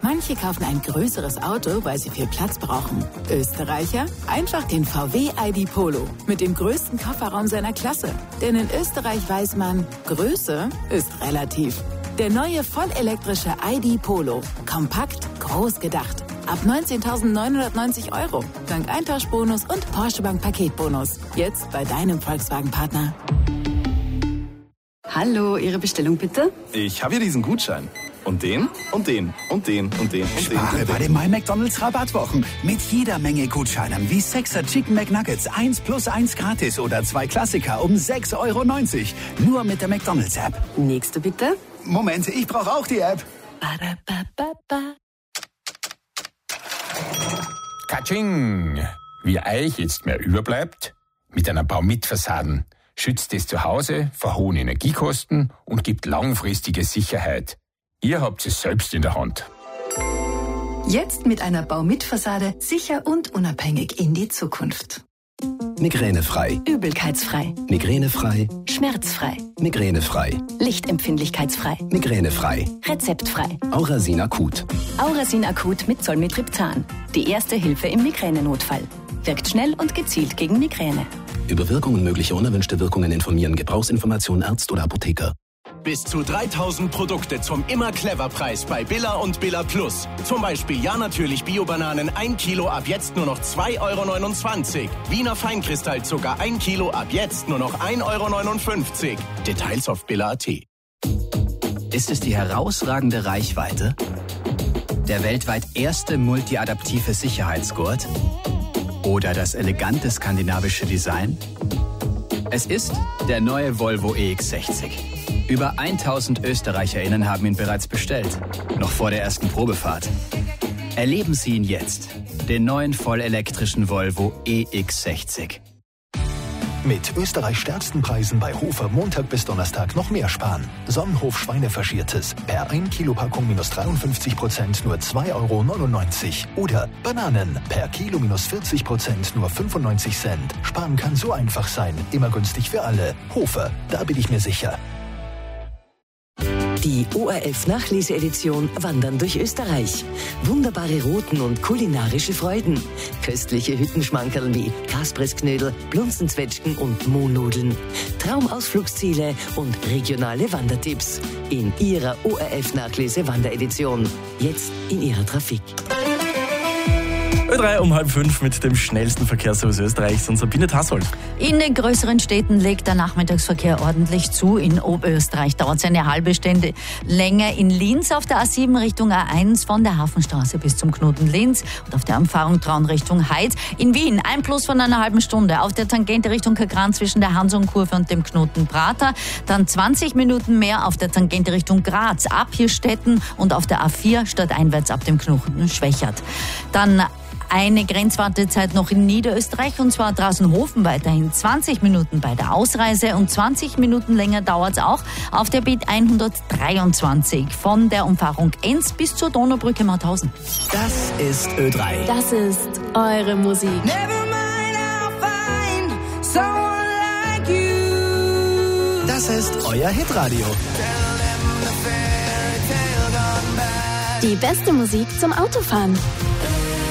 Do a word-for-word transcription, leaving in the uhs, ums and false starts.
Manche kaufen ein größeres Auto, weil sie viel Platz brauchen. Österreicher? Einfach den V W I D Polo mit dem größten Kofferraum seiner Klasse. Denn in Österreich weiß man, Größe ist relativ. Der neue vollelektrische I D Polo. Kompakt, groß gedacht. Ab neunzehntausendneunhundertneunzig Euro. Dank Eintauschbonus und Porsche Bank Paketbonus. Jetzt bei deinem Volkswagen-Partner. Hallo, Ihre Bestellung bitte? Ich habe hier diesen Gutschein. Und den, und den, und den, und den, und Spare den. bei den My McDonald's Rabattwochen. Mit jeder Menge Gutscheinen wie Sechser Chicken McNuggets eins plus eins gratis oder zwei Klassiker um sechs Euro neunzig. Nur mit der McDonald's App. Nächste bitte. Moment, ich brauche auch die App. Katsching! Wie euch jetzt mehr überbleibt, mit einer Baumitfassaden schützt es zu Hause vor hohen Energiekosten und gibt langfristige Sicherheit. Ihr habt es selbst in der Hand. Jetzt mit einer Baumitfassade sicher und unabhängig in die Zukunft. Migränefrei. Übelkeitsfrei. Migränefrei. Schmerzfrei. Migränefrei. Lichtempfindlichkeitsfrei. Migränefrei. Rezeptfrei. Aurasin Akut. Aurasin Akut mit Zolmitriptan. Die erste Hilfe im Migränenotfall. Wirkt schnell und gezielt gegen Migräne. Über Wirkungen mögliche unerwünschte Wirkungen informieren. Gebrauchsinformation Arzt oder Apotheker. Bis zu dreitausend Produkte zum Immer-Clever-Preis bei Billa und Billa Plus. Zum Beispiel ja natürlich Bio-Bananen ein Kilo ab jetzt nur noch zwei Euro neunundzwanzig. Wiener Feinkristallzucker ein Kilo ab jetzt nur noch ein Euro neunundfünfzig. Details auf billa punkt at. Ist es die herausragende Reichweite? Der weltweit erste multiadaptive Sicherheitsgurt? Oder das elegante skandinavische Design? Es ist der neue Volvo E X sechzig. Über tausend ÖsterreicherInnen haben ihn bereits bestellt, noch vor der ersten Probefahrt. Erleben Sie ihn jetzt, den neuen vollelektrischen Volvo E X sechzig. Mit Österreichs stärksten Preisen bei Hofer Montag bis Donnerstag noch mehr sparen. Sonnenhof Schweinefaschiertes per ein Kilo Packung minus dreiundfünfzig Prozent nur zwei Euro neunundneunzig. Oder Bananen per Kilo minus vierzig Prozent nur fünfundneunzig Cent. Sparen kann so einfach sein, immer günstig für alle. Hofer, da bin ich mir sicher. Die O R F-Nachleseedition Wandern durch Österreich. Wunderbare Routen und kulinarische Freuden. Köstliche Hüttenschmankerl wie Kaspressknödel, Blunzenzwetschgen und Mohnnudeln. Traumausflugsziele und regionale Wandertipps. In Ihrer O R F-Nachlese-Wanderedition. Jetzt in Ihrer Trafik. Ö drei um halb fünf mit dem schnellsten Verkehrsservice Österreichs und Sabine Tassold. In den größeren Städten legt der Nachmittagsverkehr ordentlich zu. In Oberösterreich dauert es eine halbe Stunde länger. In Linz auf der A sieben Richtung A eins von der Hafenstraße bis zum Knoten Linz und auf der Umfahrung Traun Richtung Heid. In Wien ein Plus von einer halben Stunde. Auf der Tangente Richtung Kagran zwischen der Hansonkurve und dem Knoten Prater. Dann zwanzig Minuten mehr auf der Tangente Richtung Graz ab Hirstetten und auf der A vier stadteinwärts ab dem Knoten Schwächert. Dann eine Grenzwartezeit noch in Niederösterreich und zwar Draußenhofen weiterhin zwanzig Minuten bei der Ausreise und zwanzig Minuten länger dauert es auch auf der B I T hundertdreiundzwanzig von der Umfahrung Enz bis zur Donaubrücke Mauthausen. Das ist Ö drei. Das ist eure Musik. Das ist euer Hitradio. Die beste Musik zum Autofahren.